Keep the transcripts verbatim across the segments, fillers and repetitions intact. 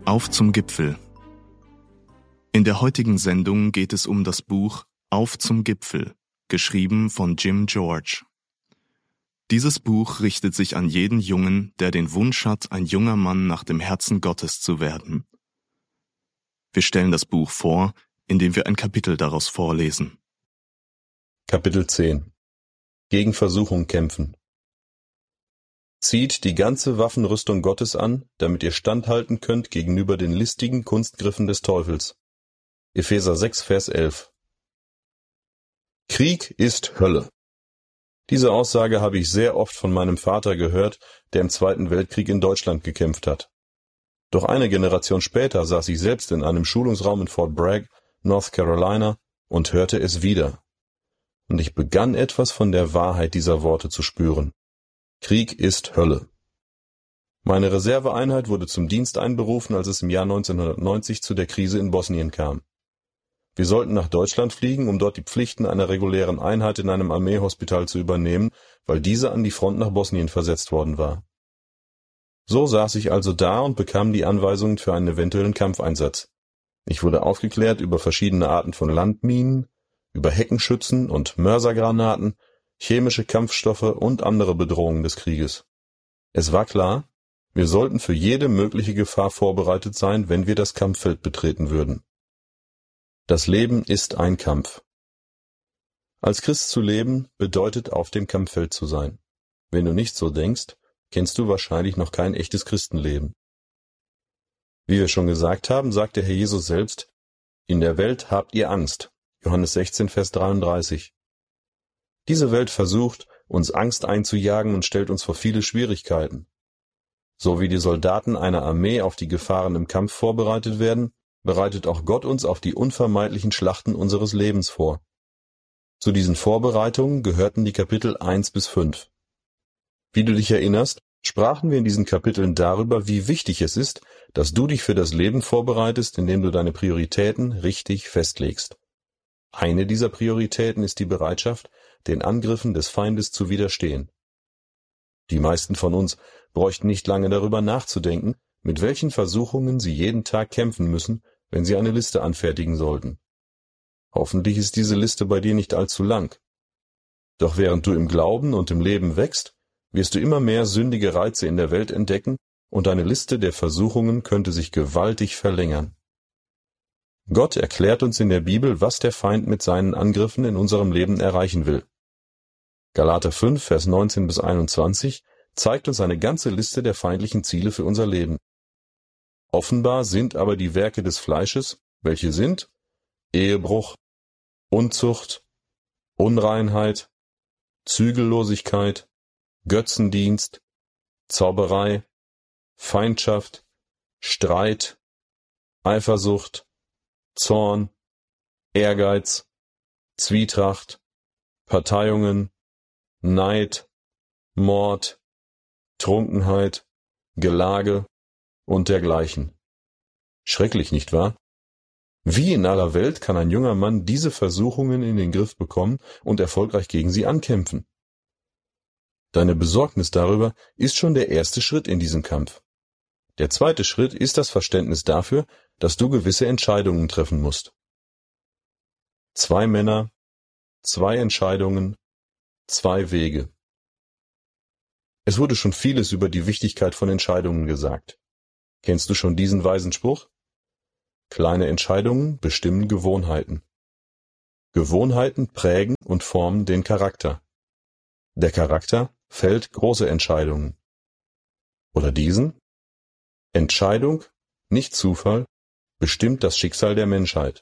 Auf zum Gipfel. In der heutigen Sendung geht es um das Buch Auf zum Gipfel, geschrieben von Jim George. Dieses Buch richtet sich an jeden Jungen, der den Wunsch hat, ein junger Mann nach dem Herzen Gottes zu werden. Wir stellen das Buch vor, indem wir ein Kapitel daraus vorlesen. Kapitel zehn. Gegen Versuchung kämpfen. Zieht die ganze Waffenrüstung Gottes an, damit ihr standhalten könnt gegenüber den listigen Kunstgriffen des Teufels. Epheser sechs, Vers elf. Krieg ist Hölle. Diese Aussage habe ich sehr oft von meinem Vater gehört, der im Zweiten Weltkrieg in Deutschland gekämpft hat. Doch eine Generation später saß ich selbst in einem Schulungsraum in Fort Bragg, North Carolina, und hörte es wieder. Und ich begann etwas von der Wahrheit dieser Worte zu spüren. Krieg ist Hölle. Meine Reserveeinheit wurde zum Dienst einberufen, als es im Jahr neunzehnhundertneunzig zu der Krise in Bosnien kam. Wir sollten nach Deutschland fliegen, um dort die Pflichten einer regulären Einheit in einem Armeehospital zu übernehmen, weil diese an die Front nach Bosnien versetzt worden war. So saß ich also da und bekam die Anweisungen für einen eventuellen Kampfeinsatz. Ich wurde aufgeklärt über verschiedene Arten von Landminen, über Heckenschützen und Mörsergranaten, chemische Kampfstoffe und andere Bedrohungen des Krieges. Es war klar, wir sollten für jede mögliche Gefahr vorbereitet sein, wenn wir das Kampffeld betreten würden. Das Leben ist ein Kampf. Als Christ zu leben, bedeutet auf dem Kampffeld zu sein. Wenn du nicht so denkst, kennst du wahrscheinlich noch kein echtes Christenleben. Wie wir schon gesagt haben, sagt der Herr Jesus selbst, in der Welt habt ihr Angst. Johannes sechzehn, Vers dreiunddreißig. Diese Welt versucht, uns Angst einzujagen und stellt uns vor viele Schwierigkeiten. So wie die Soldaten einer Armee auf die Gefahren im Kampf vorbereitet werden, bereitet auch Gott uns auf die unvermeidlichen Schlachten unseres Lebens vor. Zu diesen Vorbereitungen gehörten die Kapitel eins bis fünf. Wie du dich erinnerst, sprachen wir in diesen Kapiteln darüber, wie wichtig es ist, dass du dich für das Leben vorbereitest, indem du deine Prioritäten richtig festlegst. Eine dieser Prioritäten ist die Bereitschaft, den Angriffen des Feindes zu widerstehen. Die meisten von uns bräuchten nicht lange darüber nachzudenken, mit welchen Versuchungen sie jeden Tag kämpfen müssen, wenn sie eine Liste anfertigen sollten. Hoffentlich ist diese Liste bei dir nicht allzu lang. Doch während du im Glauben und im Leben wächst, wirst du immer mehr sündige Reize in der Welt entdecken und deine Liste der Versuchungen könnte sich gewaltig verlängern. Gott erklärt uns in der Bibel, was der Feind mit seinen Angriffen in unserem Leben erreichen will. Galater fünf, Vers neunzehn bis einundzwanzig zeigt uns eine ganze Liste der feindlichen Ziele für unser Leben. Offenbar sind aber die Werke des Fleisches, welche sind Ehebruch, Unzucht, Unreinheit, Zügellosigkeit, Götzendienst, Zauberei, Feindschaft, Streit, Eifersucht, Zorn, Ehrgeiz, Zwietracht, Parteiungen, Neid, Mord, Trunkenheit, Gelage und dergleichen. Schrecklich, nicht wahr? Wie in aller Welt kann ein junger Mann diese Versuchungen in den Griff bekommen und erfolgreich gegen sie ankämpfen? Deine Besorgnis darüber ist schon der erste Schritt in diesem Kampf. Der zweite Schritt ist das Verständnis dafür, dass du gewisse Entscheidungen treffen musst. Zwei Männer, zwei Entscheidungen, zwei Wege. Es wurde schon vieles über die Wichtigkeit von Entscheidungen gesagt. Kennst du schon diesen weisen Spruch? Kleine Entscheidungen bestimmen Gewohnheiten. Gewohnheiten prägen und formen den Charakter. Der Charakter fällt große Entscheidungen. Oder diesen? Entscheidung, nicht Zufall, bestimmt das Schicksal der Menschheit.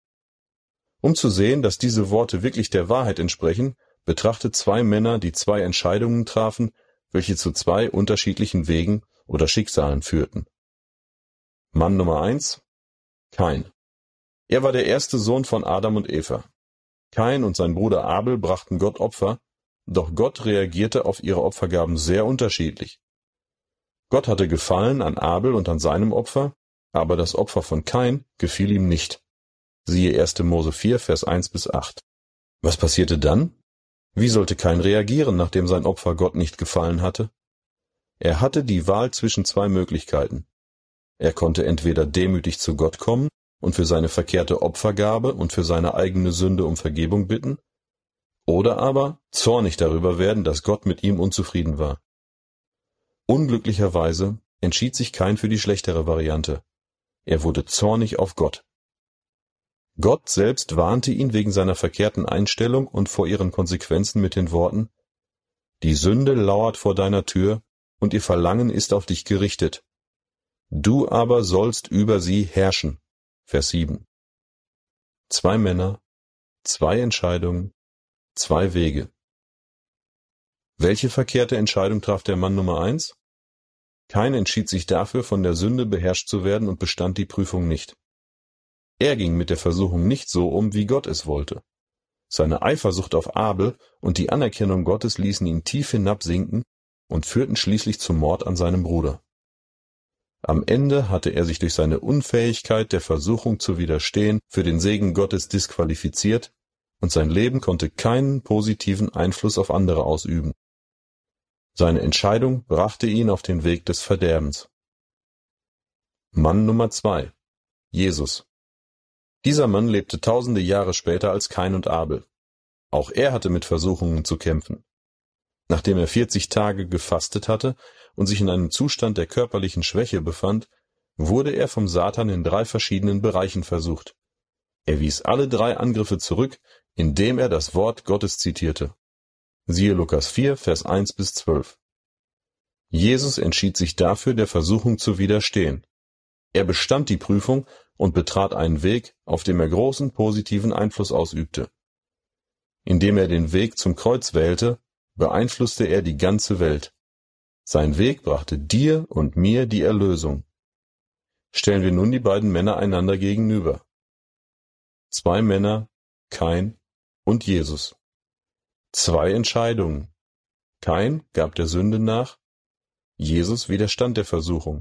Um zu sehen, dass diese Worte wirklich der Wahrheit entsprechen, betrachte zwei Männer, die zwei Entscheidungen trafen, welche zu zwei unterschiedlichen Wegen oder Schicksalen führten. Mann Nummer eins, Kain. Er war der erste Sohn von Adam und Eva. Kain und sein Bruder Abel brachten Gott Opfer, doch Gott reagierte auf ihre Opfergaben sehr unterschiedlich. Gott hatte Gefallen an Abel und an seinem Opfer, aber das Opfer von Kain gefiel ihm nicht. Siehe erster Mose vier, Vers eins bis acht. Was passierte dann? Wie sollte Kain reagieren, nachdem sein Opfer Gott nicht gefallen hatte? Er hatte die Wahl zwischen zwei Möglichkeiten. Er konnte entweder demütig zu Gott kommen und für seine verkehrte Opfergabe und für seine eigene Sünde um Vergebung bitten, oder aber zornig darüber werden, dass Gott mit ihm unzufrieden war. Unglücklicherweise entschied sich Kain für die schlechtere Variante. Er wurde zornig auf Gott. Gott selbst warnte ihn wegen seiner verkehrten Einstellung und vor ihren Konsequenzen mit den Worten: Die Sünde lauert vor deiner Tür, und ihr Verlangen ist auf dich gerichtet. Du aber sollst über sie herrschen. Vers sieben. Zwei Männer, zwei Entscheidungen, zwei Wege. Welche verkehrte Entscheidung traf der Mann Nummer eins? Kain entschied sich dafür, von der Sünde beherrscht zu werden und bestand die Prüfung nicht. Er ging mit der Versuchung nicht so um, wie Gott es wollte. Seine Eifersucht auf Abel und die Anerkennung Gottes ließen ihn tief hinabsinken und führten schließlich zum Mord an seinem Bruder. Am Ende hatte er sich durch seine Unfähigkeit, der Versuchung zu widerstehen, für den Segen Gottes disqualifiziert, und sein Leben konnte keinen positiven Einfluss auf andere ausüben. Seine Entscheidung brachte ihn auf den Weg des Verderbens. Mann Nummer zwei. Jesus. Dieser Mann lebte tausende Jahre später als Kain und Abel. Auch er hatte mit Versuchungen zu kämpfen. Nachdem er vierzig Tage gefastet hatte und sich in einem Zustand der körperlichen Schwäche befand, wurde er vom Satan in drei verschiedenen Bereichen versucht. Er wies alle drei Angriffe zurück, indem er das Wort Gottes zitierte. Siehe Lukas vier, Vers eins bis zwölf. Jesus entschied sich dafür, der Versuchung zu widerstehen. Er bestand die Prüfung und betrat einen Weg, auf dem er großen positiven Einfluss ausübte. Indem er den Weg zum Kreuz wählte, beeinflusste er die ganze Welt. Sein Weg brachte dir und mir die Erlösung. Stellen wir nun die beiden Männer einander gegenüber. Zwei Männer, Kain und Jesus. Zwei Entscheidungen. Kain gab der Sünde nach, Jesus widerstand der Versuchung.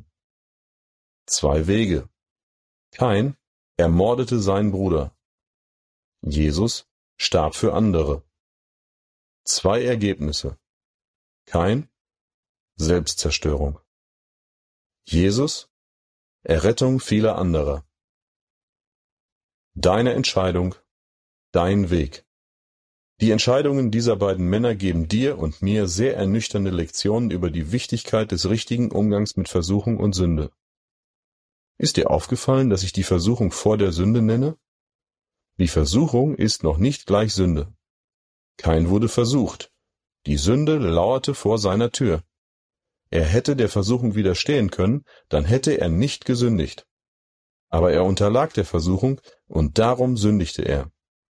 Zwei Wege. Kain ermordete seinen Bruder. Jesus starb für andere. Zwei Ergebnisse. Kain, Selbstzerstörung. Jesus, Errettung vieler anderer. Deine Entscheidung, dein Weg. Die Entscheidungen dieser beiden Männer geben dir und mir sehr ernüchternde Lektionen über die Wichtigkeit des richtigen Umgangs mit Versuchung und Sünde. Ist dir aufgefallen, dass ich die Versuchung vor der Sünde nenne? Die Versuchung ist noch nicht gleich Sünde. Kain wurde versucht. Die Sünde lauerte vor seiner Tür. Er hätte der Versuchung widerstehen können, dann hätte er nicht gesündigt. Aber er unterlag der Versuchung und darum sündigte er.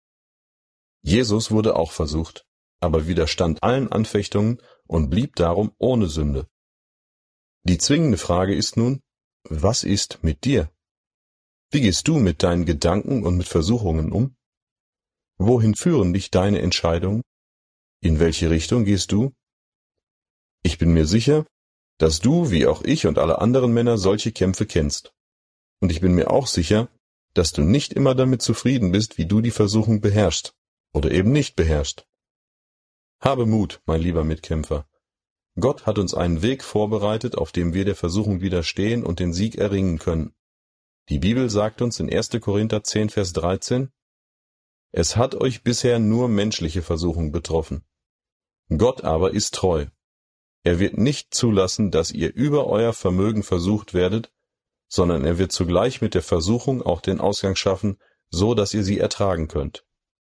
Jesus wurde auch versucht, aber widerstand allen Anfechtungen und blieb darum ohne Sünde. Die zwingende Frage ist nun: Was ist mit dir? Wie gehst du mit deinen Gedanken und mit Versuchungen um? Wohin führen dich deine Entscheidungen? In welche Richtung gehst du? Ich bin mir sicher, dass du, wie auch ich und alle anderen Männer, solche Kämpfe kennst. Und ich bin mir auch sicher, dass du nicht immer damit zufrieden bist, wie du die Versuchung beherrschst oder eben nicht beherrschst. Habe Mut, mein lieber Mitkämpfer. Gott hat uns einen Weg vorbereitet, auf dem wir der Versuchung widerstehen und den Sieg erringen können. Die Bibel sagt uns in erster Korinther zehn, Vers dreizehn, es hat euch bisher nur menschliche Versuchung betroffen. Gott aber ist treu. Er wird nicht zulassen, dass ihr über euer Vermögen versucht werdet, sondern er wird zugleich mit der Versuchung auch den Ausgang schaffen, so dass ihr sie ertragen könnt.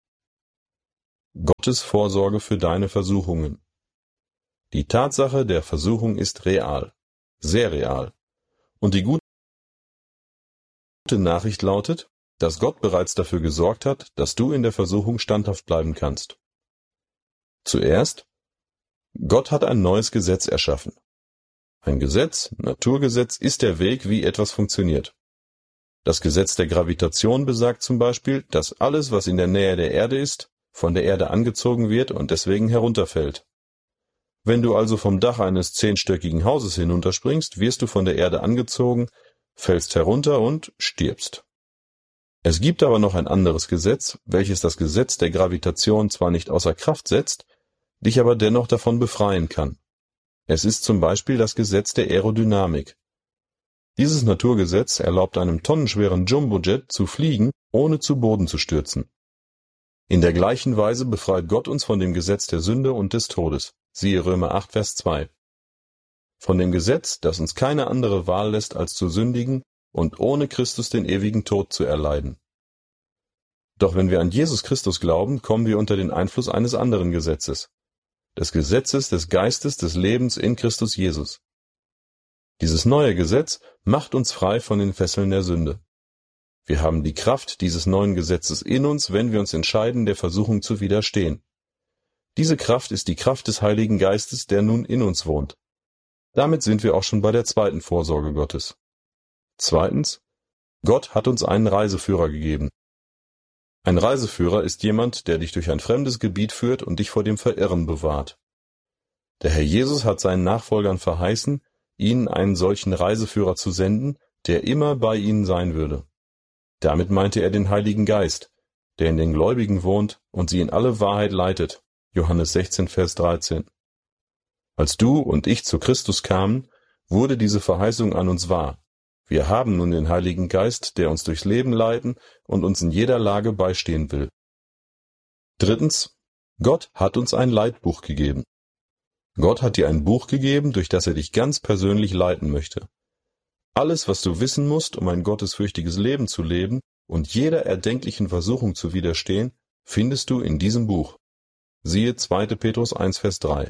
Gottes Vorsorge für deine Versuchungen. Die Tatsache der Versuchung ist real, sehr real. Und die gute Nachricht lautet, dass Gott bereits dafür gesorgt hat, dass du in der Versuchung standhaft bleiben kannst. Zuerst, Gott hat ein neues Gesetz erschaffen. Ein Gesetz, Naturgesetz, ist der Weg, wie etwas funktioniert. Das Gesetz der Gravitation besagt zum Beispiel, dass alles, was in der Nähe der Erde ist, von der Erde angezogen wird und deswegen herunterfällt. Wenn du also vom Dach eines zehnstöckigen Hauses hinunterspringst, wirst du von der Erde angezogen, fällst herunter und stirbst. Es gibt aber noch ein anderes Gesetz, welches das Gesetz der Gravitation zwar nicht außer Kraft setzt, dich aber dennoch davon befreien kann. Es ist zum Beispiel das Gesetz der Aerodynamik. Dieses Naturgesetz erlaubt einem tonnenschweren Jumbojet zu fliegen, ohne zu Boden zu stürzen. In der gleichen Weise befreit Gott uns von dem Gesetz der Sünde und des Todes. Siehe Römer acht, Vers zwei. Von dem Gesetz, das uns keine andere Wahl lässt, als zu sündigen und ohne Christus den ewigen Tod zu erleiden. Doch wenn wir an Jesus Christus glauben, kommen wir unter den Einfluss eines anderen Gesetzes, des Gesetzes des Geistes des Lebens in Christus Jesus. Dieses neue Gesetz macht uns frei von den Fesseln der Sünde. Wir haben die Kraft dieses neuen Gesetzes in uns, wenn wir uns entscheiden, der Versuchung zu widerstehen. Diese Kraft ist die Kraft des Heiligen Geistes, der nun in uns wohnt. Damit sind wir auch schon bei der zweiten Vorsorge Gottes. Zweitens, Gott hat uns einen Reiseführer gegeben. Ein Reiseführer ist jemand, der dich durch ein fremdes Gebiet führt und dich vor dem Verirren bewahrt. Der Herr Jesus hat seinen Nachfolgern verheißen, ihnen einen solchen Reiseführer zu senden, der immer bei ihnen sein würde. Damit meinte er den Heiligen Geist, der in den Gläubigen wohnt und sie in alle Wahrheit leitet. Johannes sechzehn, Vers dreizehn. Als du und ich zu Christus kamen, wurde diese Verheißung an uns wahr. Wir haben nun den Heiligen Geist, der uns durchs Leben leiten und uns in jeder Lage beistehen will. Drittens, Gott hat uns ein Leitbuch gegeben. Gott hat dir ein Buch gegeben, durch das er dich ganz persönlich leiten möchte. Alles, was du wissen musst, um ein gottesfürchtiges Leben zu leben und jeder erdenklichen Versuchung zu widerstehen, findest du in diesem Buch. Siehe zweiter Petrus eins, Vers drei.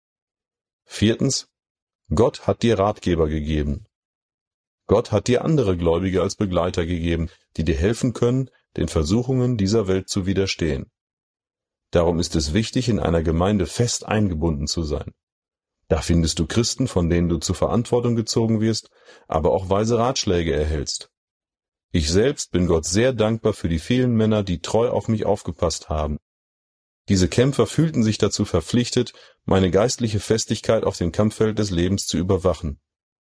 Viertens, Gott hat dir Ratgeber gegeben. Gott hat dir andere Gläubige als Begleiter gegeben, die dir helfen können, den Versuchungen dieser Welt zu widerstehen. Darum ist es wichtig, in einer Gemeinde fest eingebunden zu sein. Da findest du Christen, von denen du zur Verantwortung gezogen wirst, aber auch weise Ratschläge erhältst. Ich selbst bin Gott sehr dankbar für die vielen Männer, die treu auf mich aufgepasst haben. Diese Kämpfer fühlten sich dazu verpflichtet, meine geistliche Festigkeit auf dem Kampffeld des Lebens zu überwachen.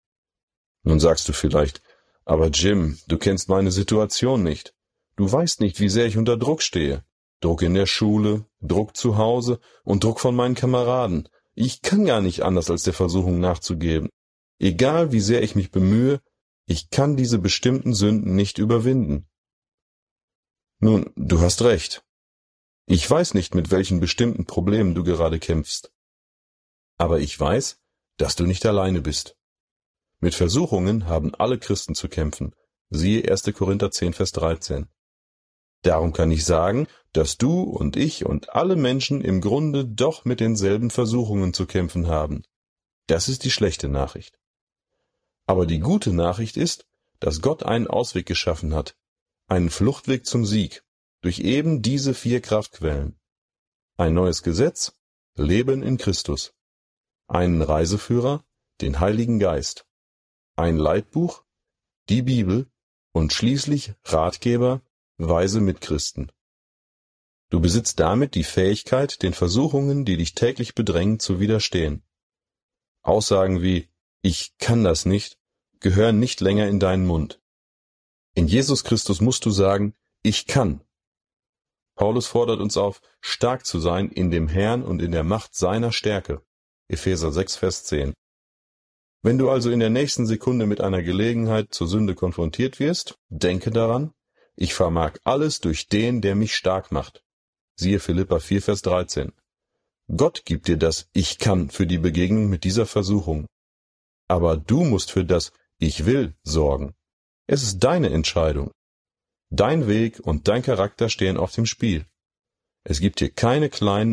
Nun sagst du vielleicht, aber Jim, du kennst meine Situation nicht. Du weißt nicht, wie sehr ich unter Druck stehe. Druck in der Schule, Druck zu Hause und Druck von meinen Kameraden. Ich kann gar nicht anders, als der Versuchung nachzugeben. Egal wie sehr ich mich bemühe, ich kann diese bestimmten Sünden nicht überwinden. Nun, du hast recht. Ich weiß nicht, mit welchen bestimmten Problemen du gerade kämpfst. Aber ich weiß, dass du nicht alleine bist. Mit Versuchungen haben alle Christen zu kämpfen. Siehe erster Korinther zehn, Vers dreizehn. Darum kann ich sagen, dass du und ich und alle Menschen im Grunde doch mit denselben Versuchungen zu kämpfen haben. Das ist die schlechte Nachricht. Aber die gute Nachricht ist, dass Gott einen Ausweg geschaffen hat, einen Fluchtweg zum Sieg, durch eben diese vier Kraftquellen. Ein neues Gesetz, Leben in Christus. Einen Reiseführer, den Heiligen Geist. Ein Leitbuch, die Bibel und schließlich Ratgeber, weise Mitchristen. Du besitzt damit die Fähigkeit, den Versuchungen, die dich täglich bedrängen, zu widerstehen. Aussagen wie »Ich kann das nicht« gehören nicht länger in deinen Mund. In Jesus Christus musst du sagen »Ich kann«. Paulus fordert uns auf, stark zu sein in dem Herrn und in der Macht seiner Stärke. Epheser sechs, Vers zehn. Wenn du also in der nächsten Sekunde mit einer Gelegenheit zur Sünde konfrontiert wirst, denke daran, ich vermag alles durch den, der mich stark macht. Siehe Philipper vier, Vers dreizehn. Gott gibt dir das Ich kann für die Begegnung mit dieser Versuchung. Aber du musst für das Ich will sorgen. Es ist deine Entscheidung. Dein Weg und dein Charakter stehen auf dem Spiel. Es gibt hier keine kleinen